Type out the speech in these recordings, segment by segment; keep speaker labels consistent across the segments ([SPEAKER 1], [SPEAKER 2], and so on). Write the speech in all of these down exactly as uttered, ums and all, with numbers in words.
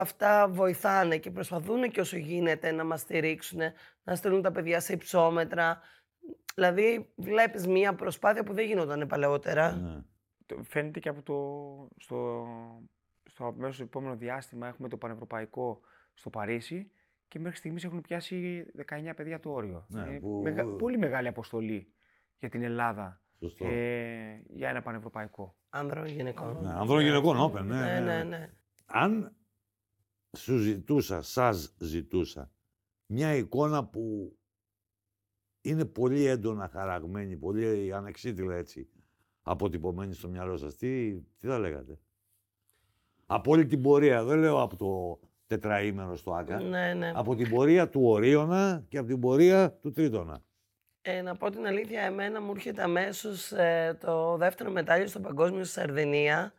[SPEAKER 1] αυτά βοηθάνε και προσπαθούν και όσο γίνεται να μας στηρίξουν, να στέλνουν τα παιδιά σε υψόμετρα. Δηλαδή, βλέπεις μια προσπάθεια που δεν γινόταν παλαιότερα.
[SPEAKER 2] Ναι.
[SPEAKER 3] Φαίνεται και από το. Στο, στο μέσο επόμενο διάστημα έχουμε το πανευρωπαϊκό στο Παρίσι και μέχρι στιγμής έχουν πιάσει δεκαεννιά παιδιά το όριο.
[SPEAKER 2] Ναι,
[SPEAKER 3] Ε,
[SPEAKER 2] που...
[SPEAKER 3] μεγα, πολύ μεγάλη αποστολή για την Ελλάδα.
[SPEAKER 2] Σωστό.
[SPEAKER 3] Ε, για ένα πανευρωπαϊκό.
[SPEAKER 1] Άνδρων γυναικών.
[SPEAKER 2] Ναι, ανδρών γυναικών, open, ναι,
[SPEAKER 1] Ναι,
[SPEAKER 2] ναι.
[SPEAKER 1] ναι, ναι.
[SPEAKER 2] Αν σου ζητούσα, σας ζητούσα, μια εικόνα που είναι πολύ έντονα χαραγμένη, πολύ ανεξίτηλα έτσι, αποτυπωμένη στο μυαλό σας, τι, τι θα λέγατε? Από όλη την πορεία, δεν λέω από το τετραήμερο στο ΆΚΑ,
[SPEAKER 1] Ναι, ναι.
[SPEAKER 2] από την πορεία του Ορίωνα και από την πορεία του Τρίτονα.
[SPEAKER 1] Ε, να πω την αλήθεια, εμένα μου έρχεται αμέσως ε, το δεύτερο μετάλλιο στο παγκόσμιο στη Σαρδινία.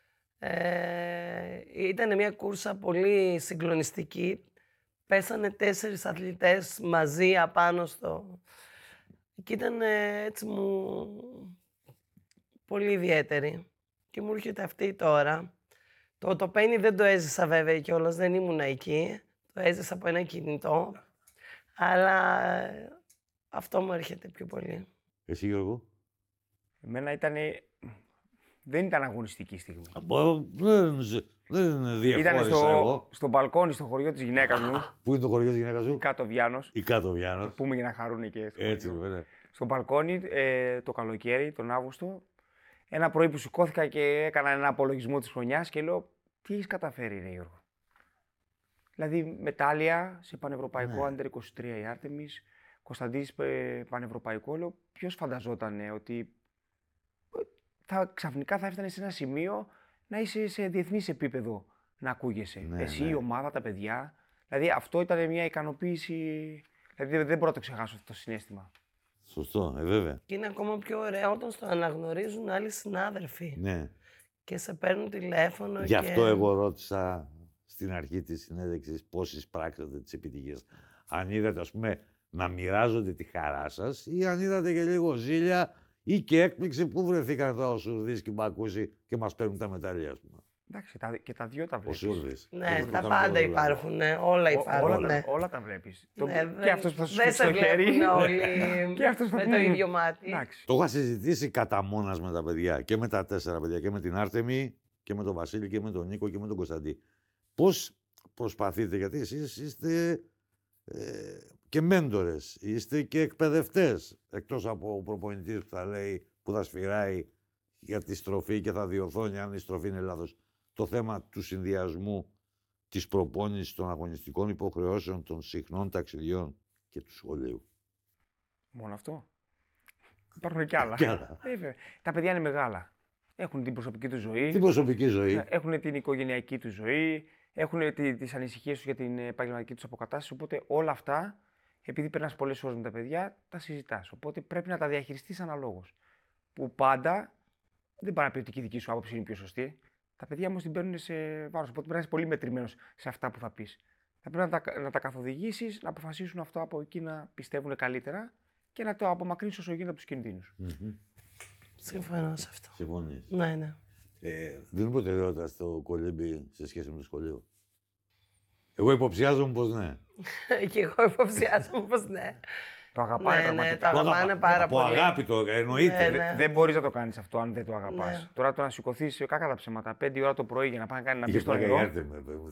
[SPEAKER 1] Ε, ήταν μια κούρσα πολύ συγκλονιστική. Πέσανε τέσσερις αθλητές μαζί απάνω στο... Και ήταν ε, έτσι μου πολύ ιδιαίτερη. Και μου έρχεται αυτή τώρα. Το τοπένι δεν το έζησα βέβαια κιόλας, δεν ήμουν εκεί. Το έζησα από ένα κινητό. Αλλά ε, αυτό μου έρχεται πιο πολύ.
[SPEAKER 2] Εσύ, Γιώργο?
[SPEAKER 3] Εμένα ήταν. Δεν ήταν αγωνιστική στιγμή.
[SPEAKER 2] Από, δεν, δεν διαχώρισα
[SPEAKER 3] Ήταν στο,
[SPEAKER 2] εγώ.
[SPEAKER 3] στο μπαλκόνι στο χωριό της γυναίκας μου,
[SPEAKER 2] Πού είναι το χωριό της γυναίκας σου?
[SPEAKER 3] κάτω Βιάνος.
[SPEAKER 2] Η κάτω Βιάνος.
[SPEAKER 3] Πούμε για να χαρούν και στο
[SPEAKER 2] Έτσι,
[SPEAKER 3] χωριό.
[SPEAKER 2] βέβαια.
[SPEAKER 3] Στο μπαλκόνι ε, το καλοκαίρι, τον Αύγουστο, ένα πρωί που σηκώθηκα και έκανα ένα απολογισμό της χρονιάς και λέω τι έχεις καταφέρει, ρε Γιώργο? Δηλαδή μετάλλια σε πανευρωπαϊκό
[SPEAKER 2] Ναι.
[SPEAKER 3] Άντερ είκοσι τρία η Άρτεμις, Κωνσταντίνης ε, πανευρωπαϊκό. Λέω ποιος φανταζόταν ότι θα, ξαφνικά θα έφτανε σε ένα σημείο να είσαι σε διεθνής επίπεδο να ακούγεσαι.
[SPEAKER 2] Ναι,
[SPEAKER 3] Εσύ,
[SPEAKER 2] ναι.
[SPEAKER 3] η ομάδα, τα παιδιά. Δηλαδή αυτό ήταν μια ικανοποίηση. Δηλαδή δεν μπορώ να το ξεχάσω αυτό το συναίσθημα.
[SPEAKER 2] Σωστό, ε, βέβαια.
[SPEAKER 1] Και είναι ακόμα πιο ωραίο όταν στο αναγνωρίζουν άλλοι συνάδελφοι.
[SPEAKER 2] Ναι.
[SPEAKER 1] Και σε παίρνουν τηλέφωνο.
[SPEAKER 2] Γι'
[SPEAKER 1] και...
[SPEAKER 2] αυτό εγώ ρώτησα στην αρχή της συνέντευξης πώς εισπράξατε τις επιτυχίες. Αν είδατε, ας πούμε, να μοιράζονται τη χαρά σας ή αν είδατε και λίγο ζήλια ή και έκπληξη που βρεθήκαν εδώ ο Σουρδής και ο Μπακούση και μας παίρνουν τα μετάλλια, ας πούμε.
[SPEAKER 3] Εντάξει, τα, και τα δύο τα
[SPEAKER 2] Ο
[SPEAKER 3] βλέπεις.
[SPEAKER 2] Σουρδής.
[SPEAKER 1] Ναι,
[SPEAKER 2] Εγώ
[SPEAKER 1] τα
[SPEAKER 2] το κάνω
[SPEAKER 1] πάντα
[SPEAKER 2] πολύ
[SPEAKER 1] υπάρχουν. Ναι, όλα
[SPEAKER 3] Ό,
[SPEAKER 1] υπάρχουν.
[SPEAKER 3] όλα,
[SPEAKER 1] ναι.
[SPEAKER 3] τα, όλα τα βλέπεις. Το-
[SPEAKER 1] Ναι,
[SPEAKER 3] και
[SPEAKER 1] δεν-
[SPEAKER 3] αυτός που θα σου
[SPEAKER 1] δεν
[SPEAKER 3] σπίξει
[SPEAKER 1] σε
[SPEAKER 3] το χέρι.
[SPEAKER 1] βλέπουν όλοι
[SPEAKER 3] Και αυτός που
[SPEAKER 1] με
[SPEAKER 3] θα-
[SPEAKER 1] το ίδιο μάτι.
[SPEAKER 3] Εντάξει.
[SPEAKER 2] Το είχα συζητήσει κατά μόνας με τα παιδιά και με τα τέσσερα παιδιά και με την Άρτεμη και με τον Βασίλη και με τον Νίκο και με τον Κωνσταντή. Πώς προσπαθείτε, γιατί εσείς είστε ε, και μέντορες, είστε και εκπαιδευτές, εκτός από ο προπονητής που θα λέει, που θα σφυράει για τη στροφή και θα διορθώνει αν η στροφή είναι λάθος. Το θέμα του συνδυασμού της προπόνησης των αγωνιστικών υποχρεώσεων, των συχνών ταξιδιών και του σχολείου.
[SPEAKER 3] Μόνο αυτό. Υπάρχουν και άλλα.
[SPEAKER 2] Κι άλλα.
[SPEAKER 3] Ε, βέβαια. Τα παιδιά είναι μεγάλα. Έχουν την προσωπική του ζωή.
[SPEAKER 2] Την προσωπική ζωή.
[SPEAKER 3] Έχουν την οικογενειακή του ζωή. Έχουν τις ανησυχίες τους για την επαγγελματική τους αποκατάσταση. Οπότε όλα αυτά, επειδή περνάς πολλές ώρες με τα παιδιά, τα συζητάς. Οπότε πρέπει να τα διαχειριστείς αναλόγως. Που πάντα δεν πάει να πει ότι και η δική σου άποψη είναι πιο σωστή. Τα παιδιά όμως την παίρνουν σε βάρος. Οπότε πρέπει να είσαι πολύ μετρημένος σε αυτά που θα πεις. Θα πρέπει να τα, να τα καθοδηγήσεις, να αποφασίσουν αυτό από εκεί να πιστεύουν καλύτερα και να το απομακρύνεις όσο γίνεται από τους κινδύνους.
[SPEAKER 2] Μμμ.
[SPEAKER 1] Συμφωνώ σε αυτό.
[SPEAKER 2] Συμφωνείς.
[SPEAKER 1] Ναι, ναι.
[SPEAKER 2] Ε, δίνουν προτεραιότητα στο κολύμπι σε σχέση με το σχολείο. Εγώ υποψιάζομαι πως ναι.
[SPEAKER 1] Και εγώ υποψιάζομαι πως ναι.
[SPEAKER 3] Το αγαπάνε
[SPEAKER 1] Ναι, ναι,
[SPEAKER 3] πραγματικά.
[SPEAKER 1] το αγαπάνε πάρα
[SPEAKER 2] Από
[SPEAKER 1] πολύ.
[SPEAKER 2] αγάπη το εννοείται.
[SPEAKER 1] Ναι, ναι.
[SPEAKER 3] Δεν μπορείς να το κάνεις αυτό αν δεν το αγαπάς.
[SPEAKER 1] Ναι.
[SPEAKER 3] Τώρα το να σηκωθείς κακά τα ψέματα πέντε ώρα το πρωί για να πάει να κάνει να
[SPEAKER 2] Είχε
[SPEAKER 3] μπει στο
[SPEAKER 2] πλάκα η
[SPEAKER 3] νερό.
[SPEAKER 2] Άρτεμ.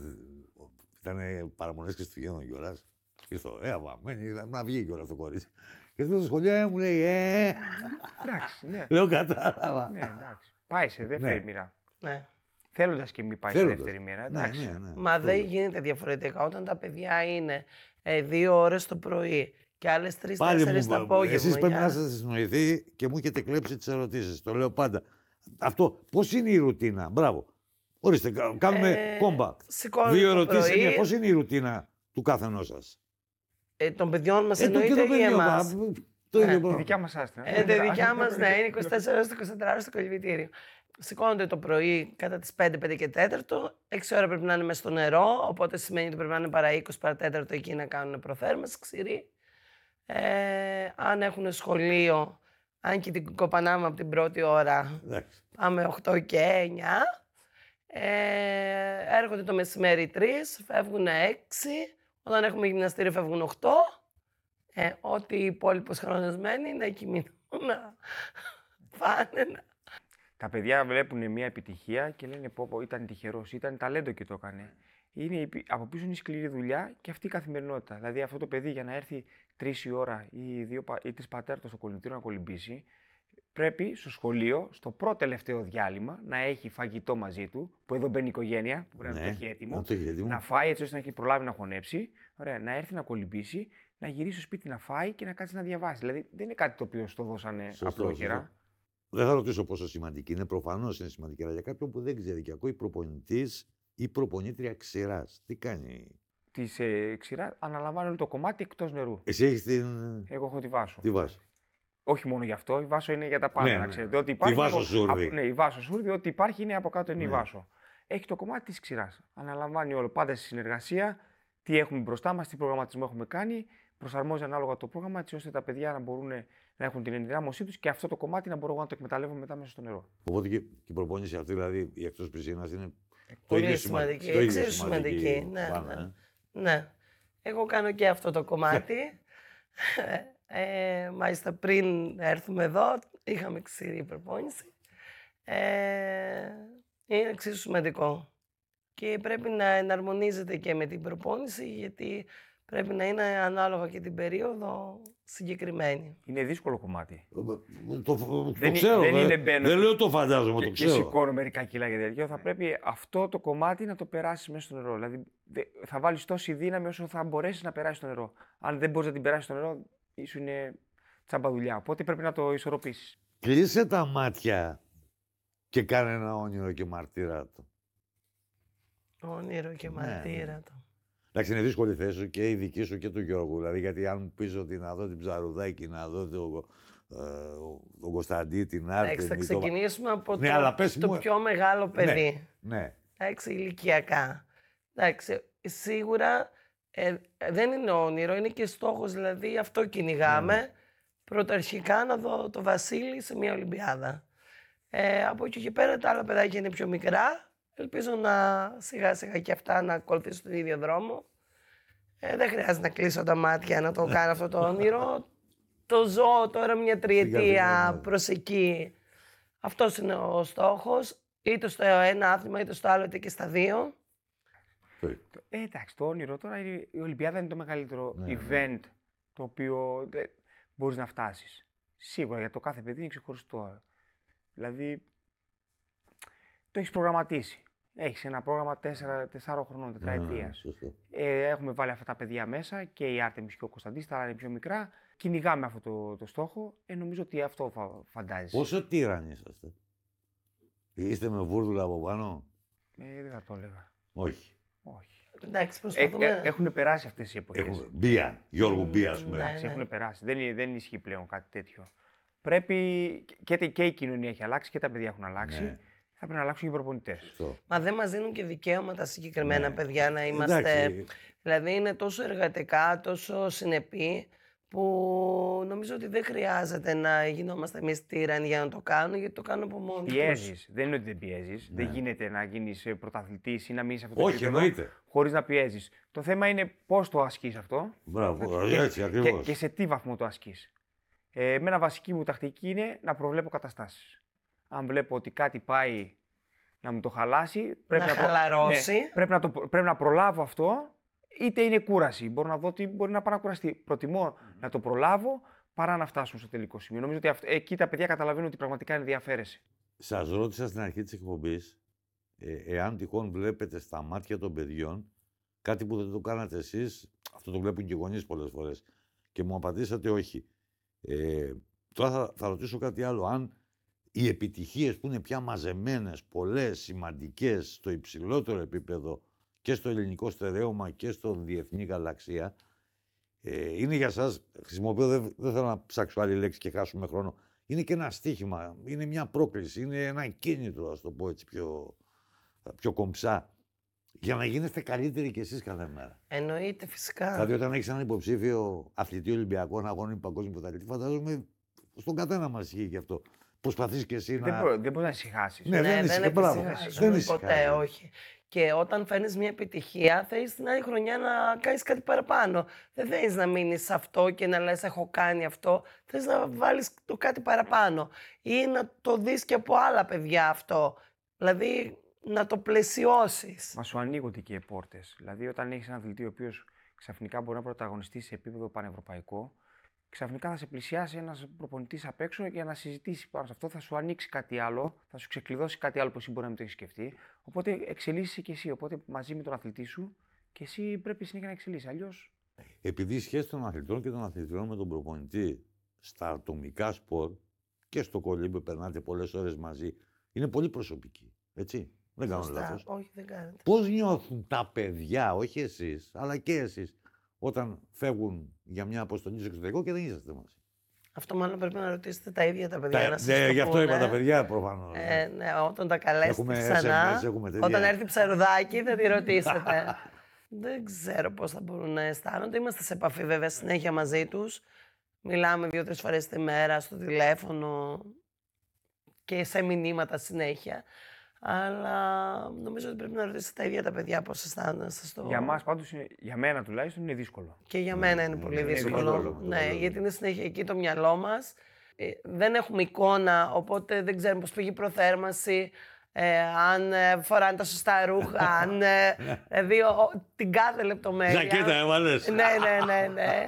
[SPEAKER 2] Ήταν παραμονές Χριστουγέννων κιόλας. Ήρθω, ε, βαμμένη, να βγει κιόλας το κορίτσι. Και στο σχολείο μου λέει, ε,
[SPEAKER 3] Εντάξει, ναι.
[SPEAKER 2] λέω κατάλαβα.
[SPEAKER 3] Ναι, εντάξει. Πάει σε δεύτερη
[SPEAKER 2] Ναι.
[SPEAKER 3] μοίρα.
[SPEAKER 1] Ναι.
[SPEAKER 3] Θέλοντας και μη πάει
[SPEAKER 2] Θέλοντας.
[SPEAKER 3] σε δεύτερη μοίρα.
[SPEAKER 2] Ναι,
[SPEAKER 3] Εντάξει.
[SPEAKER 2] ναι, ναι.
[SPEAKER 1] Μα δεν γίνεται διαφορετικά όταν τα παιδιά είναι ε, δύο ώρες το πρωί και άλλες τρεις
[SPEAKER 2] Πάλι
[SPEAKER 1] τέσσερις το
[SPEAKER 2] μου,
[SPEAKER 1] απόγευμα.
[SPEAKER 2] εσείς πρέπει
[SPEAKER 1] για-
[SPEAKER 2] να σας συνοηθεί και μου έχετε κλέψει τις ερωτήσεις. Το λέω πάντα. Αυτό, πώς είναι η ρουτίνα, μπράβο. Ορίστε, κα- κάνουμε
[SPEAKER 1] Ε,
[SPEAKER 2] κόμπα.
[SPEAKER 1] σηκώνω
[SPEAKER 2] Δύο
[SPEAKER 1] το
[SPEAKER 2] ερωτήσεις,
[SPEAKER 1] πρωί.
[SPEAKER 2] είναι, πώς είναι η ρουτίνα του καθενός σας.
[SPEAKER 1] Ε, των παιδιών μας
[SPEAKER 2] Ε, το
[SPEAKER 1] εννοείται
[SPEAKER 2] κοινό
[SPEAKER 1] ή
[SPEAKER 2] παιδί,
[SPEAKER 1] εμάς.
[SPEAKER 2] μα, το ίδιο
[SPEAKER 1] Ε,
[SPEAKER 3] Τη
[SPEAKER 2] πράγμα.
[SPEAKER 3] δικιά μας άστρα.
[SPEAKER 1] Ε, τη δικιά μας, ναι, είναι είκοσι τέσσερις ώρες, είκοσι τέσσερις ώρες στο κολυμπητήριο. Σηκώνονται το πρωί κατά τις πέντε, πέντε και τέταρτο. έξι ώρα πρέπει να είναι μέσα στο νερό, οπότε σημαίνει ότι πρέπει να είναι παρά είκοσι παρά τέταρτο εκεί να κάνουν προθέρμανση, ξηρή. Ε, αν έχουν σχολείο, αν και την κοπανάμε από την πρώτη ώρα,
[SPEAKER 2] Εντάξει.
[SPEAKER 1] πάμε οκτώ και εννιά. Ε, έρχονται το μεσημέρι τρεις, φεύγουν έξι. Όταν έχουμε γυμναστήριο φεύγουν οκτώ. Ε, ό,τι οι υπόλοιπος χρόνος μένει να κοιμηθούν, να φάνε. Να...
[SPEAKER 3] Τα παιδιά βλέπουν μια επιτυχία και λένε πω, πω ήταν τυχερός, ήταν ταλέντο και το έκανε. Είναι, η- από πίσω είναι η σκληρή δουλειά και αυτή η καθημερινότητα. Δηλαδή αυτό το παιδί για να έρθει τρεις η ώρα ή, δύο, πα- ή τρεις πατέρτο στο κολυμπητήριο να κολυμπήσει, πρέπει στο σχολείο, στο πρώτο τελευταίο διάλειμμα, να έχει φαγητό μαζί του, που εδώ μπαίνει η οικογένεια, που πρέπει να το έχει έτοιμο,
[SPEAKER 2] να το έχει έτοιμο.
[SPEAKER 3] να φάει έτσι ώστε να έχει προλάβει να χωνέψει, ωραία, να έρθει να κολυμπήσει, να γυρίσει στο σπίτι να φάει και να κάτσει να διαβάσει. Δηλαδή δεν είναι κάτι το οποίο στο δώσανε
[SPEAKER 2] Σωστό,
[SPEAKER 3] απλόχερα.
[SPEAKER 2] σωστό. Δεν θα ρωτήσω πόσο σημαντική είναι. Προφανώς είναι σημαντική. Αλλά για κάποιον που δεν ξέρει και ακούει προπονητής ή προπονήτρια ξηράς, τι κάνει.
[SPEAKER 3] Τη ε, ξηρά αναλαμβάνει όλο το κομμάτι εκτός νερού.
[SPEAKER 2] Εσύ έχεις την.
[SPEAKER 3] Εγώ έχω τη βάσο.
[SPEAKER 2] Τι βάση.
[SPEAKER 3] Όχι μόνο γι' αυτό, η βάσο είναι για τα πάντα.
[SPEAKER 2] Ναι,
[SPEAKER 3] να
[SPEAKER 2] ναι.
[SPEAKER 3] ξέρετε. Ό,τι
[SPEAKER 2] Τη
[SPEAKER 3] υπάρχει,
[SPEAKER 2] βάσο
[SPEAKER 3] από-
[SPEAKER 2] σούρδι.
[SPEAKER 3] από- ναι, η βάσο σούρδι, ό,τι υπάρχει είναι από κάτω είναι η
[SPEAKER 2] Ναι.
[SPEAKER 3] βάσο. Έχει το κομμάτι της ξηράς. Αναλαμβάνει όλο πάντα στη συνεργασία, τι έχουμε μπροστά μας, τι προγραμματισμό έχουμε κάνει, προσαρμόζει ανάλογα το πρόγραμμα έτσι ώστε τα παιδιά να μπορούν να έχουν την ενδυνάμωσή τους και αυτό το κομμάτι να μπορώ εγώ να το εκμεταλλεύω μετά μέσα στο νερό.
[SPEAKER 2] Οπότε και, και η προπόνηση αυτή, δηλαδή η εκτός πισίνας είναι το
[SPEAKER 1] Πολύ
[SPEAKER 2] ίδιο
[SPEAKER 1] σημαντική,
[SPEAKER 2] το ίδιο
[SPEAKER 1] εξίσου σημαντική, ναι,
[SPEAKER 2] πάνω,
[SPEAKER 1] ναι.
[SPEAKER 2] ε.
[SPEAKER 1] Ναι. Εγώ κάνω και αυτό το κομμάτι. ε, μάλιστα πριν έρθουμε εδώ, είχαμε ξηρή προπόνηση. Ε, είναι εξίσου σημαντικό. Και πρέπει να εναρμονίζεται και με την προπόνηση, γιατί πρέπει να είναι ανάλογα και την περίοδο συγκεκριμένη.
[SPEAKER 3] Είναι δύσκολο κομμάτι.
[SPEAKER 2] Το, το, το
[SPEAKER 3] Δεν,
[SPEAKER 2] ξέρω.
[SPEAKER 3] δεν
[SPEAKER 2] δεν,
[SPEAKER 3] είναι μπαίνω
[SPEAKER 2] δεν
[SPEAKER 3] και-
[SPEAKER 2] λέω το φαντάζομαι,
[SPEAKER 3] και,
[SPEAKER 2] το
[SPEAKER 3] και
[SPEAKER 2] ξέρω.
[SPEAKER 3] σηκώνω μερικά κιλά για τέτοιο. Θα πρέπει αυτό το κομμάτι να το περάσει μέσα στο νερό. Δηλαδή δε- θα βάλει τόση δύναμη όσο θα μπορέσει να περάσει στο νερό. Αν δεν μπορεί να την περάσει στο νερό, ίσω είναι τσάμπα δουλειά. Οπότε πρέπει να το ισορροπήσει.
[SPEAKER 2] Κλείσε τα μάτια και κάνε ένα όνειρο και μαρτύρα του.
[SPEAKER 1] Όνειρο και
[SPEAKER 2] Ναι,
[SPEAKER 1] μαρτύρα του.
[SPEAKER 2] Εντάξει, είναι δύσκολη η θέση σου και η δική σου και του Γιώργου. Δηλαδή, γιατί αν πει ότι να δω την Ψαρουδάκη, να δω τον, ε, τον Κωνσταντή, την
[SPEAKER 1] Εντάξει,
[SPEAKER 2] Άρτεμι.
[SPEAKER 1] θα
[SPEAKER 2] το-
[SPEAKER 1] ξεκινήσουμε από
[SPEAKER 2] Ναι,
[SPEAKER 1] το,
[SPEAKER 2] αλλά πες
[SPEAKER 1] το
[SPEAKER 2] μου-
[SPEAKER 1] πιο μεγάλο παιδί.
[SPEAKER 2] Ναι.
[SPEAKER 1] Εντάξει, ηλικιακά. Εντάξει, σίγουρα ε, ε, δεν είναι όνειρο, είναι και στόχος, δηλαδή αυτό κυνηγάμε.
[SPEAKER 2] Ναι.
[SPEAKER 1] Πρωταρχικά να δω το Βασίλη σε μια Ολυμπιάδα. Ε, από εκεί και πέρα τα άλλα παιδάκια είναι πιο μικρά. Ελπίζω να σιγά σιγά και αυτά να ακολουθήσουν τον ίδιο δρόμο. Ε, δεν χρειάζεται να κλείσω τα μάτια να το κάνω αυτό το όνειρο. Το ζω τώρα μια τριετία
[SPEAKER 2] καθημερινότητα.
[SPEAKER 1] προς εκεί. Αυτός είναι ο στόχος. Είτε στο ένα άθλημα, είτε στο άλλο, είτε και στα δύο.
[SPEAKER 3] Ε, εντάξει, το όνειρο τώρα είναι, η Ολυμπιάδα είναι το μεγαλύτερο
[SPEAKER 2] Ναι, ναι.
[SPEAKER 3] event το οποίο μπορεί να φτάσει. Σίγουρα για το κάθε παιδί είναι ξεχωριστό. Δηλαδή το έχει προγραμματίσει. Έχει ένα πρόγραμμα τεσσάρων χρονών, τετραετία.
[SPEAKER 2] Ναι, σωστό.
[SPEAKER 3] Ε, έχουμε βάλει αυτά τα παιδιά μέσα και η Άρτεμις και ο Κωνσταντής, τα άλλα είναι πιο μικρά. Κυνηγάμε αυτό το, το στόχο. Ε, νομίζω ότι αυτό φα, φαντάζεσαι.
[SPEAKER 2] Πόσο τύρανοι είσαστε. Είστε με βούρδουλα από πάνω.
[SPEAKER 3] Ε, δεν θα το έλεγα.
[SPEAKER 2] Όχι.
[SPEAKER 3] Όχι.
[SPEAKER 1] Εντάξει,
[SPEAKER 3] Ε,
[SPEAKER 1] προσπαθούμε.
[SPEAKER 3] ε, έχουν περάσει αυτές οι εποχές.
[SPEAKER 2] Έχουμε μπία. Γιώργου μπία, ας πούμε.
[SPEAKER 1] Ναι.
[SPEAKER 3] Εντάξει, έχουν περάσει. Δεν, είναι- δεν ισχύει πλέον κάτι τέτοιο. Πρέπει και, και, και η κοινωνία έχει αλλάξει και τα παιδιά έχουν αλλάξει.
[SPEAKER 2] Ναι.
[SPEAKER 3] Θα πρέπει να αλλάξουν και οι προπονητές.
[SPEAKER 2] Σωστό.
[SPEAKER 1] Μα δεν μας δίνουν και δικαίωματα συγκεκριμένα
[SPEAKER 2] Ναι.
[SPEAKER 1] παιδιά να είμαστε.
[SPEAKER 2] Εντάξει,
[SPEAKER 1] Δηλαδή είναι τόσο εργατικά, τόσο συνεπή, που νομίζω ότι δεν χρειάζεται να γινόμαστε εμείς τύρανοι για να το κάνουν, γιατί το κάνουν από μόνοι τους.
[SPEAKER 3] Πιέζει. Δεν είναι ότι δεν πιέζει.
[SPEAKER 2] Ναι.
[SPEAKER 3] Δεν γίνεται να γίνει πρωταθλητή ή να μείνει σε αυτό το
[SPEAKER 2] όχι,
[SPEAKER 3] επίπεδο
[SPEAKER 2] εννοείται.
[SPEAKER 3] χωρί να πιέζει. Το θέμα είναι πώ το ασκεί αυτό
[SPEAKER 2] Μπράβο,
[SPEAKER 3] και,
[SPEAKER 2] έτσι
[SPEAKER 3] και,
[SPEAKER 2] ακριβώς.
[SPEAKER 3] και σε τι βαθμό το ασκεί. Ε, εμένα βασική μου τακτική είναι να προβλέπω καταστάσει. Αν βλέπω ότι κάτι πάει να μου το χαλάσει, πρέπει
[SPEAKER 1] Να
[SPEAKER 3] προ-
[SPEAKER 1] χαλαρώσει.
[SPEAKER 3] ναι, πρέπει, να το, πρέπει να προλάβω αυτό, είτε είναι κούραση. Μπορώ να δω ότι μπορεί να πάει να κουραστεί. Προτιμώ να το προλάβω παρά να φτάσουμε στο τελικό σημείο. Νομίζω ότι αυτό, εκεί τα παιδιά καταλαβαίνουν ότι πραγματικά ενδιαφέρεσαι.
[SPEAKER 2] Σας ρώτησα στην αρχή της εκπομπής, ε, εάν τυχόν βλέπετε στα μάτια των παιδιών κάτι που δεν το κάνατε εσείς, αυτό το βλέπουν και οι γονείς πολλές φορές, και μου απαντήσατε όχι. Ε, τώρα θα, θα ρωτήσω κάτι άλλο. Αν οι επιτυχίες που είναι πια μαζεμένες, πολλές, σημαντικές, στο υψηλότερο επίπεδο και στο ελληνικό στερέωμα και στο διεθνή γαλαξία, ε, είναι για σας, χρησιμοποιώ, δεν, δεν θέλω να ψάξω άλλη λέξη και χάσουμε χρόνο, είναι και ένα στοίχημα, είναι μια πρόκληση, είναι ένα κίνητρο, ας το πω έτσι πιο, πιο κομψά, για να γίνεστε καλύτεροι κι εσείς κάθε μέρα.
[SPEAKER 1] Εννοείται φυσικά.
[SPEAKER 2] Δηλαδή, όταν έχεις έναν υποψήφιο αθλητή Ολυμπιακό, αγώνη παγκόσμιο πρωταθλητή, φαντάζομαι στον καθένα μας ισχύει και αυτό. προσπαθείς και εσύ
[SPEAKER 3] Δεν,
[SPEAKER 2] να...
[SPEAKER 3] μπο, δεν μπορείς να ησυχάσεις.
[SPEAKER 2] Ναι, δεν ησυχα- μπράβο.
[SPEAKER 1] επισυχάζουμε
[SPEAKER 2] Δεν
[SPEAKER 1] ποτέ,
[SPEAKER 2] ησυχάζει.
[SPEAKER 1] όχι. Και όταν φέρνεις μια επιτυχία, θέλεις την άλλη χρονιά να κάνεις κάτι παραπάνω. Δεν θέλεις να μείνεις σε αυτό και να λες έχω κάνει αυτό. Θέλεις να βάλεις το κάτι παραπάνω. Ή να το δεις και από άλλα παιδιά αυτό. Δηλαδή να το πλαισιώσεις.
[SPEAKER 3] Μα σου ανοίγονται και οι πόρτες. Δηλαδή, όταν έχεις ένα αθλητή ο οποίος ξαφνικά μπορεί να πρωταγωνιστεί σε επίπεδο πανευρωπαϊκό, ξαφνικά θα σε πλησιάσει ένας προπονητής απ' έξω για να συζητήσει πάνω σε αυτό, θα σου ανοίξει κάτι άλλο, θα σου ξεκλειδώσει κάτι άλλο που εσύ μπορεί να μην το έχεις σκεφτεί. Οπότε εξελίσσεσαι και εσύ. Οπότε μαζί με τον αθλητή σου και εσύ πρέπει συνέχεια να εξελίσσεις. Αλλιώς.
[SPEAKER 2] Επειδή η σχέση των αθλητών και των αθλητών με τον προπονητή στα ατομικά σπορ και στο κολύμπο περνάτε πολλές ώρες μαζί, είναι πολύ προσωπική. Έτσι. Δεν κάνω
[SPEAKER 1] Σωστά.
[SPEAKER 2] λάθος.
[SPEAKER 1] Όχι, δεν κάνετε.
[SPEAKER 2] Πώς νιώθουν τα παιδιά, όχι εσείς, αλλά και εσείς, όταν φεύγουν για μια αποστολή στο εξωτερικό και δεν είσαστε μαζί.
[SPEAKER 1] Αυτό μάλλον πρέπει να ρωτήσετε τα ίδια τα παιδιά.
[SPEAKER 2] Τα-
[SPEAKER 1] να σας
[SPEAKER 2] ναι,
[SPEAKER 1] το
[SPEAKER 2] γι' αυτό
[SPEAKER 1] πούνε.
[SPEAKER 2] είπα τα παιδιά προφανώς.
[SPEAKER 1] Ε, ναι, όταν τα καλέσετε
[SPEAKER 2] Έχουμε
[SPEAKER 1] ξανά,
[SPEAKER 2] ες εμ ες, έχουμε τέτοια.
[SPEAKER 1] όταν έρθει ψαρουδάκι θα τη ρωτήσετε. Δεν ξέρω πώς θα μπορούν να αισθάνονται. Είμαστε σε επαφή βέβαια συνέχεια μαζί τους. Μιλάμε δύο-τρεις φορές τη μέρα στο τηλέφωνο και σε μηνύματα συνέχεια. Αλλά νομίζω ότι πρέπει να ρωτήσετε τα ίδια τα παιδιά πώς αισθάνονται. Σας το...
[SPEAKER 3] Για μας πάντως, είναι- για μένα τουλάχιστον, είναι δύσκολο.
[SPEAKER 1] Και για μένα είναι πολύ
[SPEAKER 2] είναι
[SPEAKER 1] δύσκολο.
[SPEAKER 2] δύσκολο,
[SPEAKER 1] Ναι,
[SPEAKER 2] δύσκολο.
[SPEAKER 1] γιατί είναι συνέχεια εκεί το μυαλό μας. Ε, δεν έχουμε εικόνα, οπότε δεν ξέρουμε πώς πήγε η προθέρμανση, ε, αν ε, φοράνε τα σωστά ρούχα, αν ε, δηλαδή ο- ο- την κάθε λεπτομέρεια.
[SPEAKER 2] Ζακέτα έβαλες.
[SPEAKER 1] Ναι, ναι, ναι, ναι.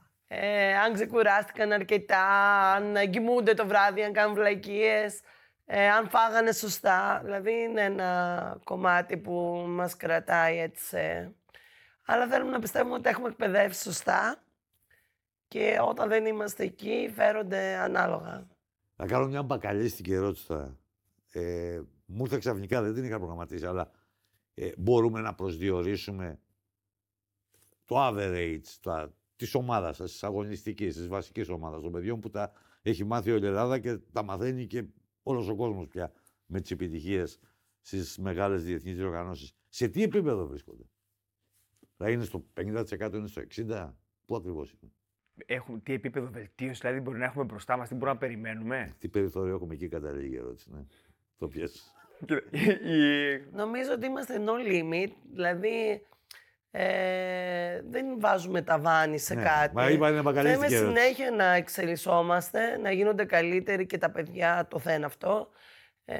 [SPEAKER 1] Ε, αν ξεκουράστηκαν αρκετά, αν ε, κοιμούνται το βράδυ, αν κάνουν βλακίες, ε, αν φάγανε σωστά. Δηλαδή είναι ένα κομμάτι που μας κρατάει έτσι. σε- Αλλά θέλουμε να πιστεύουμε ότι έχουμε εκπαιδεύσει σωστά και όταν δεν είμαστε εκεί φέρονται ανάλογα.
[SPEAKER 2] Θα κάνω μια μπακαλίστικη ερώτηση τώρα. Ε, μου ήρθε ξαφνικά, δεν την είχα προγραμματίσει, αλλά ε, μπορούμε να προσδιορίσουμε το average το, της ομάδας σας, της αγωνιστικής, της βασικής ομάδας των παιδιών που τα έχει μάθει όλη η Ελλάδα και τα μαθαίνει και όλος ο κόσμος πια με τις επιτυχίες στις μεγάλες διεθνείς διοργανώσεις. Σε τι επίπεδο βρίσκονται? Θα είναι στο πενήντα τοις εκατό, είναι στο εξήντα τοις εκατό, πού ακριβώς είναι?
[SPEAKER 3] Έχουμε, τι επίπεδο βελτίωση δηλαδή μπορεί να έχουμε μπροστά μας, τι μπορούμε να περιμένουμε.
[SPEAKER 2] Τι περιθώριο έχουμε, εκεί καταλήγει η ερώτηση, ναι. Το πιέσεις.
[SPEAKER 3] Κοίτα, η-
[SPEAKER 1] Νομίζω ότι είμαστε no limit, δηλαδή ε, δεν βάζουμε ταβάνι σε
[SPEAKER 2] Ναι,
[SPEAKER 1] κάτι.
[SPEAKER 2] μα είπα, είναι μπακαλίστικη
[SPEAKER 1] Θέλουμε
[SPEAKER 2] ερώτηση.
[SPEAKER 1] συνέχεια να εξελισσόμαστε, να γίνονται καλύτεροι και τα παιδιά το θένε αυτό. Ε,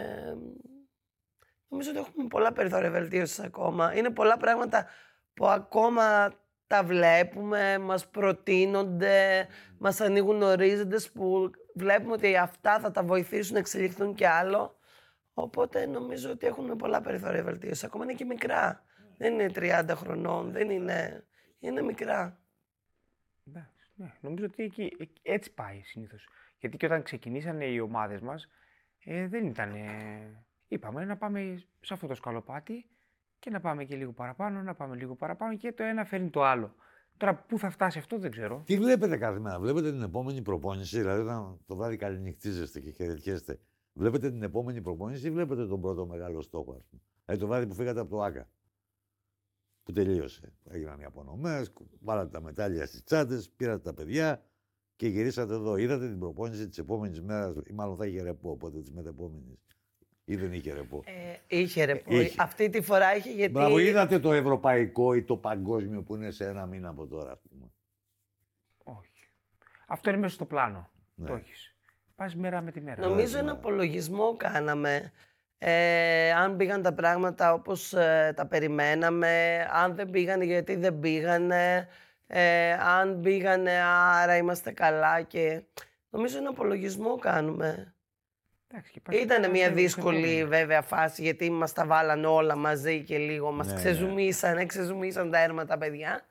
[SPEAKER 1] νομίζω ότι έχουμε πολλά περιθώρια βελτίωσης ακόμα. Είναι πολλά πράγματα που ακόμα τα βλέπουμε, μας προτείνονται, μας ανοίγουν ορίζοντες που βλέπουμε ότι αυτά θα τα βοηθήσουν να εξελιχθούν κι άλλο. Οπότε νομίζω ότι έχουν πολλά περιθώρια βελτίωσης. Ακόμα είναι και μικρά. Δεν είναι τριάντα χρονών, δεν είναι... Είναι μικρά.
[SPEAKER 3] Εντάξει, ναι, νομίζω ότι εκεί, εκεί- έτσι πάει συνήθως. Γιατί και όταν ξεκινήσανε οι ομάδες μας, ε, δεν ήταν. Είπαμε να πάμε σε αυτό το σκαλοπάτι και να πάμε και λίγο παραπάνω, να πάμε λίγο παραπάνω και το ένα φέρνει το άλλο. Τώρα πού θα φτάσει αυτό δεν ξέρω.
[SPEAKER 2] Τι βλέπετε κάθε μέρα, βλέπετε την επόμενη προπόνηση, δηλαδή όταν το βράδυ καληνυχτίζεστε και χαιρετιέστε, βλέπετε την επόμενη προπόνηση ή βλέπετε τον πρώτο μεγάλο στόχο, ας πούμε? Δηλαδή το βράδυ που φύγατε από το ΆΚΑ, που τελείωσε. Έγιναν οι απονομές, βάλατε τα μετάλλια στις τσάντες, πήρατε τα παιδιά και γυρίσατε εδώ. Είδατε την προπόνηση της επόμενης μέρας, ή μάλλον θα είχε ρεπό, οπότε της μετεπόμενης. Ή δεν είχε ρεπό.
[SPEAKER 1] Ε, είχε ρε πω.
[SPEAKER 2] Είχε.
[SPEAKER 1] Αυτή τη φορά είχε γιατί...
[SPEAKER 2] Μπράβο, είδατε το ευρωπαϊκό ή το παγκόσμιο που είναι σε ένα μήνα από τώρα, ας πούμε?
[SPEAKER 3] Όχι. Αυτό είναι μέσα στο πλάνο.
[SPEAKER 2] Ναι.
[SPEAKER 3] Το έχεις. Πας μέρα με τη μέρα.
[SPEAKER 1] Νομίζω
[SPEAKER 2] ναι.
[SPEAKER 1] ένα απολογισμό κάναμε. Ε, αν πήγαν τα πράγματα όπως ε, τα περιμέναμε, αν δεν πήγανε γιατί δεν πήγανε, ε, αν πήγανε άρα είμαστε καλά και... Νομίζω ένα απολογισμό κάνουμε.
[SPEAKER 3] Εντάξει, και πας
[SPEAKER 1] Ήταν
[SPEAKER 3] μέρα
[SPEAKER 1] μια
[SPEAKER 3] σε- σε
[SPEAKER 1] δύσκολη
[SPEAKER 3] επόμενη.
[SPEAKER 1] βέβαια φάση γιατί μας τα βάλανε όλα μαζί και λίγο μας
[SPEAKER 2] Ναι, ναι.
[SPEAKER 1] ξεζουμίσανε, ξεζουμίσαν τα έρμα τα παιδιά.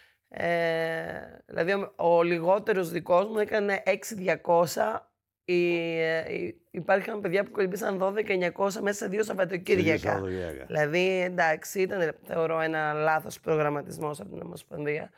[SPEAKER 1] Ε, δηλαδή ο, ο λιγότερος δικός μου έκανε έξι χιλιάδες διακόσια. Η, ε, η- υπάρχουν παιδιά που κολυμπήσαν δώδεκα χιλιάδες εννιακόσια μέσα σε δύο Σαββατοκύριακα.
[SPEAKER 2] Σαββατοκύριακα.
[SPEAKER 1] Δηλαδή, εντάξει, ήταν θεωρώ ένα λάθος προγραμματισμός από την Ομοσπονδία.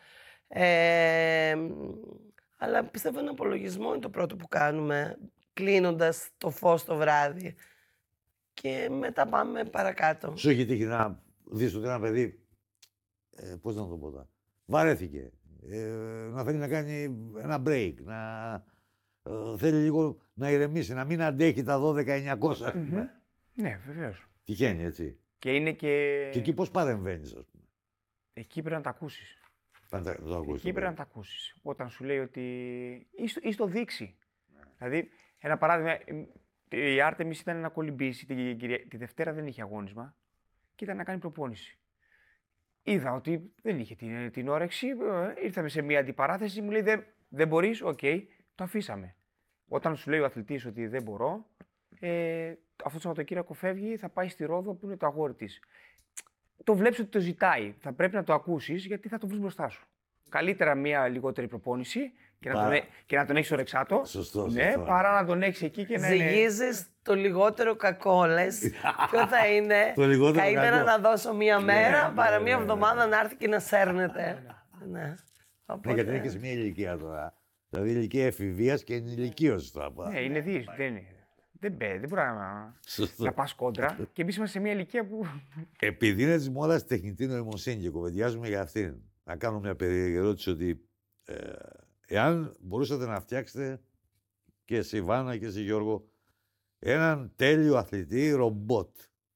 [SPEAKER 1] Ε, αλλά πιστεύω ένα απολογισμό είναι το πρώτο που κάνουμε, κλείνοντας το φως το βράδυ. Και μετά πάμε παρακάτω.
[SPEAKER 2] Σου έχει τύχει να δεις ότι ένα παιδί, ε, πώς να το πω τώρα, βαρέθηκε, ε, να θέλει να κάνει ένα break, να, ε, θέλει λίγο να ηρεμήσει, να μην αντέχει τα δώδεκα εννιακόσια.
[SPEAKER 3] Mm-hmm. Ναι, βεβαίως.
[SPEAKER 2] Τυχαίνει, έτσι.
[SPEAKER 3] Και είναι και.
[SPEAKER 2] Και εκεί πώς παρεμβαίνεις, ας πούμε.
[SPEAKER 3] Εκεί πρέπει να τα ακούσεις.
[SPEAKER 2] Πάντα το ακούσεις,
[SPEAKER 3] Εκεί πρέπει να τα ακούσεις. Όταν σου λέει ότι. ή στο, ή στο δείξει. Ναι. Δηλαδή, ένα παράδειγμα. Η Άρτεμις ήταν να κολυμπήσει. Τη, τη Δευτέρα δεν είχε αγώνισμα και ήταν να κάνει προπόνηση. Είδα ότι δεν είχε την, την όρεξη. Ήρθαμε σε μια αντιπαράθεση. Μου λέει: Δεν, δεν μπορείς. Οκ, okay, το αφήσαμε. Όταν σου λέει ο αθλητής ότι δεν μπορώ, ε, αυτό το Σαββατοκύριακο φεύγει, θα πάει στη Ρόδο που είναι το αγόρι της. Το βλέπεις ότι το ζητάει. Θα πρέπει να το ακούσεις γιατί θα το βρεις μπροστά σου. Καλύτερα μια λιγότερη προπόνηση και να, τον, και να τον έχεις ορεξάτο.
[SPEAKER 2] Σωστό,
[SPEAKER 3] ναι,
[SPEAKER 2] σωστό.
[SPEAKER 3] Παρά να τον έχεις εκεί και να είναι.
[SPEAKER 1] Ζυγίζεις το λιγότερο κακό, λες. Ποιο θα είναι.
[SPEAKER 2] Το λιγότερο
[SPEAKER 1] καλύτερα
[SPEAKER 2] κακό.
[SPEAKER 1] να δώσω μία μέρα
[SPEAKER 2] ναι,
[SPEAKER 1] παρά
[SPEAKER 2] ναι,
[SPEAKER 1] μία
[SPEAKER 2] ναι,
[SPEAKER 1] εβδομάδα
[SPEAKER 2] ναι.
[SPEAKER 1] να έρθει και να σέρνεται. ναι.
[SPEAKER 2] Ναι,
[SPEAKER 1] Οπότε...
[SPEAKER 2] γιατί είναι και σε μια ηλικία τώρα. Δηλαδή ηλικία εφηβείας και ενηλικίωσης τώρα.
[SPEAKER 3] Ναι, είναι δύσκολο. Δεν, δεν, δεν μπορεί να, να πας κόντρα. Και εμείς είμαστε σε μια ηλικία που.
[SPEAKER 2] Επειδή είναι της μόδας τεχνητή νοημοσύνη και κουβεντιάζουμε για αυτήν, να κάνω μια περίεργη ερώτηση ότι ε, εάν μπορούσατε να φτιάξετε και εσύ Βάνα και εσύ Γιώργο έναν τέλειο αθλητή ρομπότ,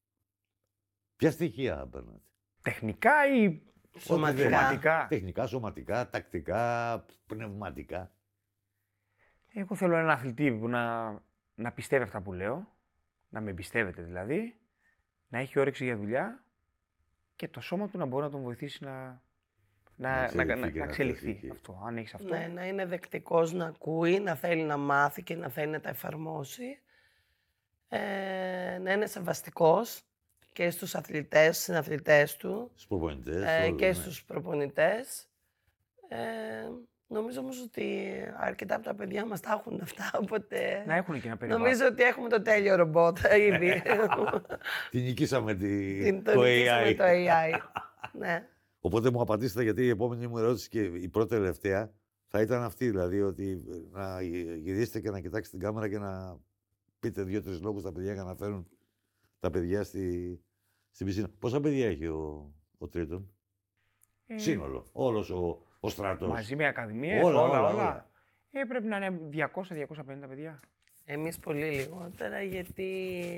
[SPEAKER 2] ποια στοιχεία θα παίρνατε?
[SPEAKER 3] Τεχνικά ή
[SPEAKER 1] Σωματικά.
[SPEAKER 3] σωματικά.
[SPEAKER 2] Τεχνικά, σωματικά, τακτικά, πνευματικά.
[SPEAKER 3] Εγώ θέλω έναν αθλητή που να, να πιστεύει αυτά που λέω, να με εμπιστεύεται δηλαδή, να έχει όρεξη για δουλειά και το σώμα του να μπορεί να τον βοηθήσει να, να, να, να, να, να εξελιχθεί. Αυτό, αν έχεις αυτό.
[SPEAKER 1] Ναι, να είναι δεκτικός, να ακούει, να θέλει να μάθει και να θέλει να τα εφαρμόσει. Ε, να είναι σεβαστικός και στους αθλητές, στους συναθλητές του.
[SPEAKER 2] Στους προπονητές.
[SPEAKER 1] Ε,
[SPEAKER 2] όλους,
[SPEAKER 1] και
[SPEAKER 2] ναι.
[SPEAKER 1] στους προπονητές. Ε, νομίζω όμως ότι αρκετά από τα παιδιά μας τα έχουν αυτά, οπότε...
[SPEAKER 3] Να έχουν και ένα περιβάλλον.
[SPEAKER 1] Νομίζω ότι έχουμε το τέλειο ρομπότ ήδη.
[SPEAKER 2] Την νικήσαμε τη...
[SPEAKER 1] Την-
[SPEAKER 2] το
[SPEAKER 1] το
[SPEAKER 2] έι
[SPEAKER 1] νικήσαμε
[SPEAKER 2] άι.
[SPEAKER 1] το έι άι. Ναι.
[SPEAKER 2] Οπότε μου απαντήσετε γιατί η επόμενη μου ερώτηση και η πρώτη τελευταία θα ήταν αυτή, δηλαδή ότι να γυρίσετε και να κοιτάξετε την κάμερα και να πείτε δύο-τρεις λόγους στα παιδιά για να φέρουν τα παιδιά στη, στην πισίνα. Πόσα παιδιά έχει ο, ο Τρίτον?
[SPEAKER 3] Ε,
[SPEAKER 2] Σύνολο. Όλος ο, ο στρατός.
[SPEAKER 3] Μαζί με ακαδημίες,
[SPEAKER 2] Όλα,
[SPEAKER 3] όλα, όλα.
[SPEAKER 2] όλα, όλα.
[SPEAKER 3] Ε, πρέπει να είναι διακόσια με διακόσια πενήντα παιδιά.
[SPEAKER 1] Εμείς πολύ λιγότερα, γιατί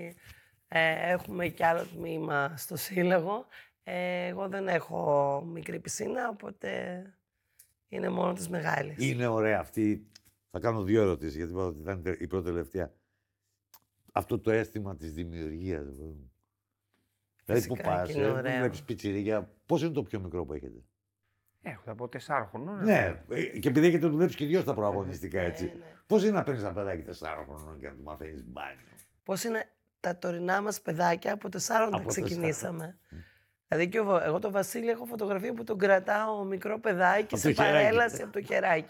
[SPEAKER 1] ε, έχουμε κι άλλο τμήμα στο σύλλογο. Ε, εγώ δεν έχω μικρή πισίνα, οπότε είναι μόνο τις μεγάλες.
[SPEAKER 2] Είναι ωραία αυτή. Θα κάνω δύο ερωτήσεις, γιατί είπα ότι ήταν η πρώτη τελευταία. Αυτό το αίσθημα της δημιουργίας. Δηλαδή που
[SPEAKER 1] Φυσικά
[SPEAKER 2] πας,
[SPEAKER 1] και είναι
[SPEAKER 2] ε, που
[SPEAKER 1] ωραίο.
[SPEAKER 2] βλέπεις πιτσιρίκια. Πώς είναι το πιο μικρό που έχετε?
[SPEAKER 3] Έχω από τεσσάρων χρονών.
[SPEAKER 2] Ναι, ε, και επειδή έχετε δουλέψει και δυο στα προαγωνιστικά, έτσι.
[SPEAKER 1] Ναι, ναι.
[SPEAKER 2] Πώς είναι να παίρνεις ένα παιδάκι τεσσάρων χρονών και να του μαθαίνεις μπάνιο?
[SPEAKER 1] Πώς είναι τα τωρινά μας παιδάκια, από τεσσάρων τα
[SPEAKER 2] Από
[SPEAKER 1] ξεκινήσαμε. Δηλαδή και ο- εγώ τον Βασίλη έχω φωτογραφία που τον κρατάω μικρό παιδάκι
[SPEAKER 2] Από
[SPEAKER 1] σε
[SPEAKER 2] το χεράκι.
[SPEAKER 1] παρέλαση από το χεράκι.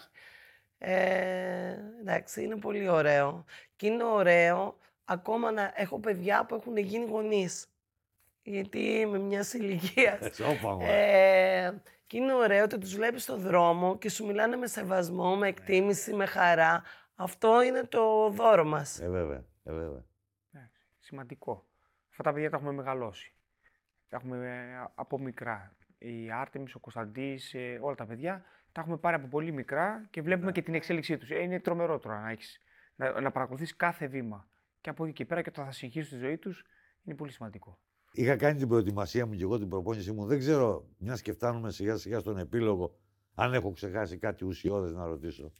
[SPEAKER 1] Ε, εντάξει, είναι πολύ ωραίο. Και είναι ωραίο ακόμα να έχω παιδιά που έχουν γίνει γονείς. Γιατί είμαι μια ηλικία.
[SPEAKER 2] Σώπα μου.
[SPEAKER 1] Ε, και είναι ωραίο ότι τους βλέπεις στον δρόμο και σου μιλάνε με σεβασμό, με εκτίμηση, με χαρά. Αυτό είναι το δώρο μας.
[SPEAKER 2] Ε, βέβαια, ε, βέβαια.
[SPEAKER 3] Εντάξει, σημαντικό. Αυτά τα παιδιά τα έχουμε μεγαλώσει. Τα έχουμε ε, από μικρά. Η Άρτεμις, ο Κωνσταντής, ε, όλα τα παιδιά τα έχουμε πάρει από πολύ μικρά και βλέπουμε και την εξέλιξή τους. Ε, είναι τρομερό τώρα να, έχεις, να, να παρακολουθείς κάθε βήμα. Και από εκεί και πέρα και όταν θα συνεχίσουν τη ζωή τους είναι πολύ σημαντικό.
[SPEAKER 2] Είχα κάνει την προετοιμασία μου και εγώ την προπόνησή μου. Δεν ξέρω, μια και φτάνουμε σιγά σιγά στον επίλογο, αν έχω ξεχάσει κάτι ουσιώδες να ρωτήσω.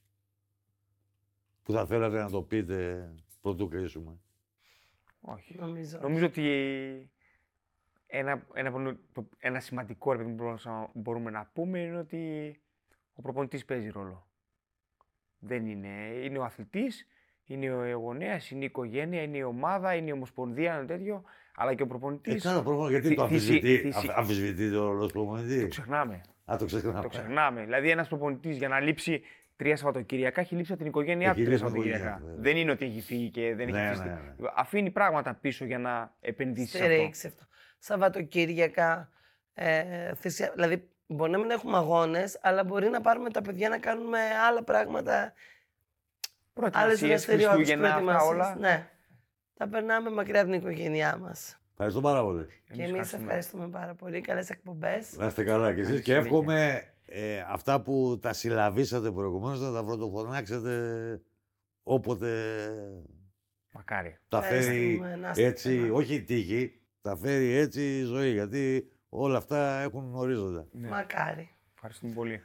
[SPEAKER 2] Που θα θέλατε να το πείτε πρωτού κλείσουμε.
[SPEAKER 3] Όχι.
[SPEAKER 1] Νομίζω.
[SPEAKER 3] Νομίζω ότι ένα, ένα, πολύ- το- ένα σημαντικό ρε παιδί μου, που μπορούμε να πούμε είναι ότι ο προπονητής παίζει ρόλο. Δεν είναι. Είναι ο αθλητής, είναι ο γονέας, είναι η οικογένεια, είναι η ομάδα, είναι η ομοσπονδία, ένα τέτοιο. Αλλά και ο
[SPEAKER 2] Ε,
[SPEAKER 3] προπονητής.
[SPEAKER 2] κάνω πρόβλημα, γιατί
[SPEAKER 3] Θυ-
[SPEAKER 2] το
[SPEAKER 3] θυσι-
[SPEAKER 2] αμφισβητεί,
[SPEAKER 3] θυσι-
[SPEAKER 2] αμφ- αμφισβητεί το ρόλο του προπονητή.
[SPEAKER 3] Το ξεχνάμε.
[SPEAKER 2] Α, το ξεχνάμε.
[SPEAKER 3] Το ξεχνάμε. Δηλαδή, ένας προπονητής για να λείψει τρία Σαββατοκύριακα έχει λείψει από την οικογένειά του
[SPEAKER 2] Έχει
[SPEAKER 3] τρία
[SPEAKER 2] λείψει από την
[SPEAKER 3] Σαββατοκύριακα.
[SPEAKER 2] οικογένεια, βέβαια.
[SPEAKER 3] Δεν είναι ότι έχει φύγει και δεν
[SPEAKER 2] Ναι,
[SPEAKER 3] έχει αφήσει.
[SPEAKER 2] ναι, ναι.
[SPEAKER 3] Αφήνει πράγματα πίσω για να επενδύσει σε αυτό.
[SPEAKER 1] Στηρίξει αυτό. Σαββατοκύριακα. Ε, θυσια... Δηλαδή, μπορεί να μην έχουμε αγώνες, αλλά μπορεί να πάρουμε τα παιδιά να κάνουμε άλλα πράγματα. Άλλες
[SPEAKER 3] Προετοιμασίες,
[SPEAKER 1] δραστηριότητες,
[SPEAKER 3] Χριστούγεννα, αυτά
[SPEAKER 1] προετοιμασίες.
[SPEAKER 3] όλα.
[SPEAKER 1] Ναι. Τα περνάμε μακριά από την οικογένειά μας.
[SPEAKER 2] Ευχαριστώ πάρα πολύ.
[SPEAKER 1] Και εμείς ευχαριστούμε πάρα πολύ. Καλές εκπομπές.
[SPEAKER 2] Να είστε καλά κι εσείς
[SPEAKER 3] Καλή
[SPEAKER 2] και
[SPEAKER 3] συνέχεια.
[SPEAKER 2] εύχομαι ε, αυτά που τα συλλαβήσατε προηγουμένως να τα πρωτοφωνάξετε όποτε
[SPEAKER 3] Μακάρι.
[SPEAKER 2] τα φέρει
[SPEAKER 1] Ευχαριστούμε, να είστε
[SPEAKER 2] έτσι,
[SPEAKER 1] καλά.
[SPEAKER 2] όχι η τύχη, τα φέρει έτσι η ζωή, γιατί όλα αυτά έχουν ορίζοντα.
[SPEAKER 3] Ναι.
[SPEAKER 1] Μακάρι.
[SPEAKER 3] Ευχαριστούμε πολύ.